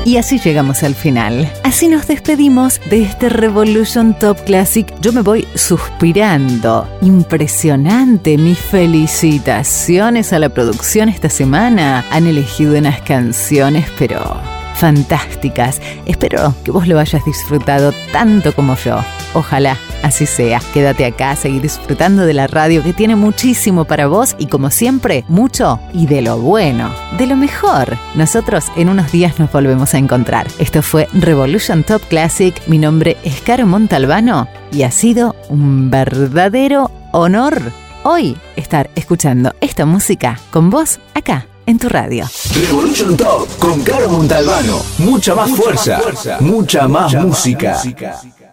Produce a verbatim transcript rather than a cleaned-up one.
Y así llegamos al final. Así nos despedimos de este Revolution Top Classic. Yo me voy suspirando. Impresionante. Mis felicitaciones a la producción esta semana. Han elegido unas canciones, pero fantásticas. Espero que vos lo hayas disfrutado tanto como yo. Ojalá así sea. Quédate acá, seguir disfrutando de la radio, que tiene muchísimo para vos y, como siempre, mucho y de lo bueno, de lo mejor. Nosotros en unos días nos volvemos a encontrar. Esto fue Revolution Top Classic. Mi nombre es Caro Montalbano y ha sido un verdadero honor hoy estar escuchando esta música con vos acá en tu radio. Revolution Top con Caro Montalbano. Mucha más, mucha fuerza, más fuerza, mucha más, mucha música. Más música.